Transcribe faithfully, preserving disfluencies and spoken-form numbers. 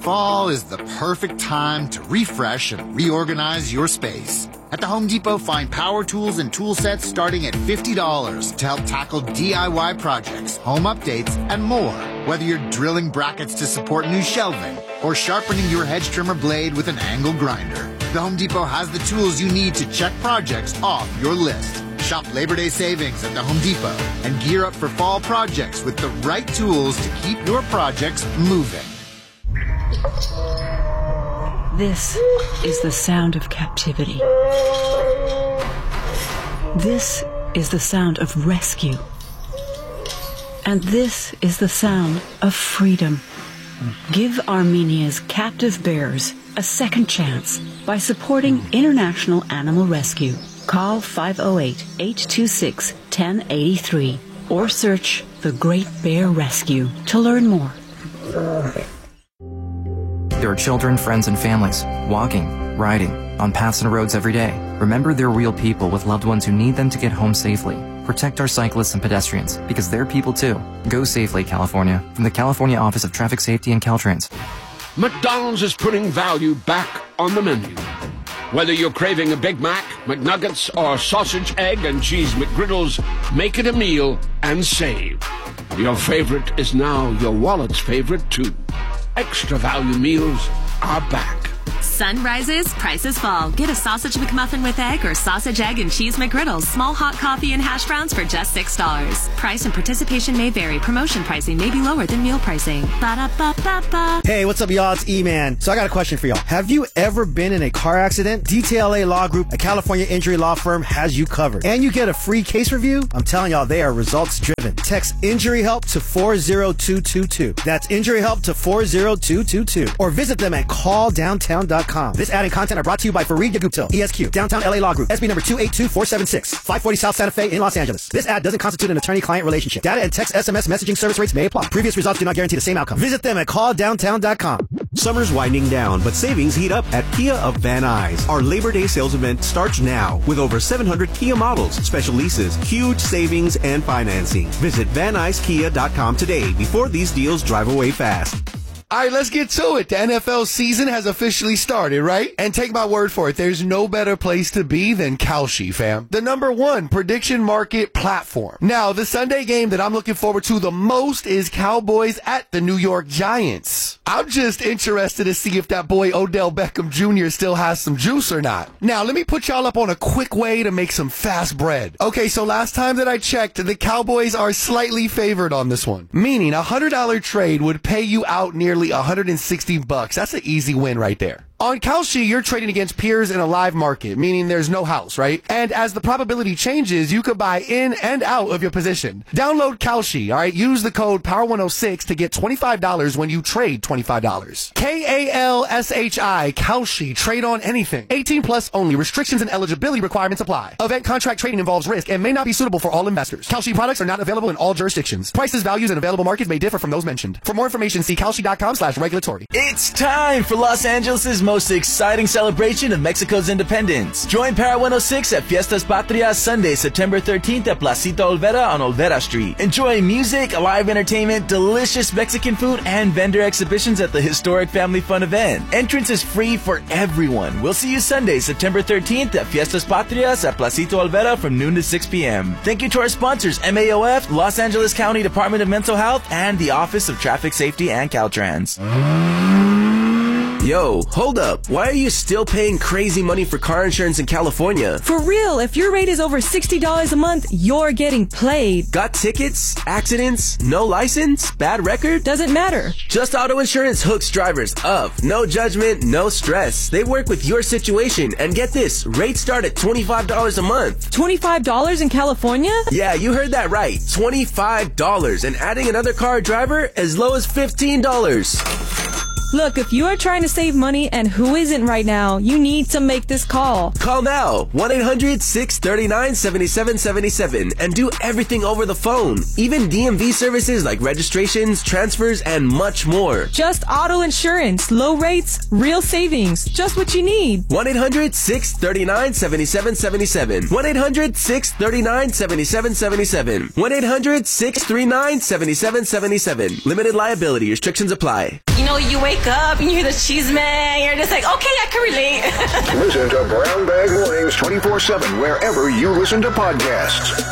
Fall is the perfect time to refresh and reorganize your space. At the Home Depot, find power tools and tool sets starting at fifty dollars to help tackle D I Y projects, home updates, and more. Whether you're drilling brackets to support new shelving or sharpening your hedge trimmer blade with an angle grinder, the Home Depot has the tools you need to check projects off your list. Shop Labor Day savings at the Home Depot and gear up for fall projects with the right tools to keep your projects moving. This is the sound of captivity. This is the sound of rescue. And this is the sound of freedom. Give Armenia's captive bears a second chance by supporting International Animal Rescue. Call five oh eight, eight two six, one oh eight three or search The Great Bear Rescue to learn more. There are children, friends, and families walking, riding, on paths and roads every day. Remember, they're real people with loved ones who need them to get home safely. Protect our cyclists and pedestrians, because they're people too. Go safely, California. From the California Office of Traffic Safety and Caltrans. McDonald's is putting value back on the menu. Whether you're craving a Big Mac, McNuggets, or sausage, egg, and cheese McGriddles, make it a meal and save. Your favorite is now your wallet's favorite too. Extra value meals are back. Sun rises, prices fall. Get a sausage McMuffin with egg or sausage, egg, and cheese McGriddles. Small hot coffee and hash browns for just six dollars. Price and participation may vary. Promotion pricing may be lower than meal pricing. Ba-da-ba-ba-ba. Hey, what's up, y'all? It's E-Man. So I got a question for y'all. Have you ever been in a car accident? D T L A Law Group, a California injury law firm, has you covered. And you get a free case review? I'm telling y'all, they are results driven. Text Injury Help to four zero two two two. That's Injury Help to four zero two two two. Or visit them at call downtown dot com. This ad and content are brought to you by Fareed Yaguptil, E S Q, Downtown L A Law Group, S B number two eight two four seven six, five forty South Santa Fe in Los Angeles. This ad doesn't constitute an attorney-client relationship. Data and text S M S messaging service rates may apply. Previous results do not guarantee the same outcome. Visit them at call downtown dot com. Summer's winding down, but savings heat up at Kia of Van Nuys. Our Labor Day sales event starts now with over seven hundred Kia models, special leases, huge savings, and financing. Visit van nuys kia dot com today before these deals drive away fast. All right, let's get to it. The N F L season has officially started, right? And take my word for it, there's no better place to be than Kalshi, fam. The number one prediction market platform. Now, the Sunday game that I'm looking forward to the most is Cowboys at the New York Giants. I'm just interested to see if that boy Odell Beckham Junior still has some juice or not. Now, let me put y'all up on a quick way to make some fast bread. Okay, so last time that I checked, the Cowboys are slightly favored on this one. Meaning, a one hundred dollars trade would pay you out nearly one hundred sixty bucks. That's an easy win right there. On Kalshi, you're trading against peers in a live market, meaning there's no house, right? And as the probability changes, you could buy in and out of your position. Download Kalshi, all right? Use the code power one oh six to get twenty-five dollars when you trade twenty-five dollars. K A L S H I, Kalshi. Trade on anything. eighteen plus only. Restrictions and eligibility requirements apply. Event contract trading involves risk and may not be suitable for all investors. Kalshi products are not available in all jurisdictions. Prices, values, and available markets may differ from those mentioned. For more information, see kalshi dot com slash regulatory. It's time for Los Angeles' most exciting celebration of Mexico's independence. Join Para one oh six at Fiestas Patrias Sunday, September thirteenth at Placita Olvera on Olvera Street. Enjoy music, live entertainment, delicious Mexican food, and vendor exhibitions at the historic Family Fun event. Entrance is free for everyone. We'll see you Sunday, September thirteenth at Fiestas Patrias at Placita Olvera from noon to six p.m. Thank you to our sponsors, M A O F, Los Angeles County Department of Mental Health, and the Office of Traffic Safety and Caltrans. Yo, hold up. Why are you still paying crazy money for car insurance in California? For real, if your rate is over sixty dollars a month, you're getting played. Got tickets? Accidents? No license? Bad record? Doesn't matter. Just Auto Insurance hooks drivers up. No judgment, no stress. They work with your situation. And get this, rates start at twenty-five dollars a month. twenty-five dollars in California? Yeah, you heard that right. twenty-five dollars. And adding another car driver as low as fifteen dollars. Look, if you are trying to save money, and who isn't right now, you need to make this call. Call now, one eight hundred six three nine seven seven seven seven, and do everything over the phone. Even D M V services like registrations, transfers, and much more. Just auto insurance, low rates, real savings, just what you need. one eight hundred six three nine seven seven seven seven. one eight hundred six three nine seven seven seven seven. one eight hundred six three nine seven seven seven seven. Limited liability restrictions apply. You know, you wait wake up and you hear the cheese man, you're just like, okay, I can relate. Listen to Brown Bag Mornings twenty-four seven wherever you listen to podcasts.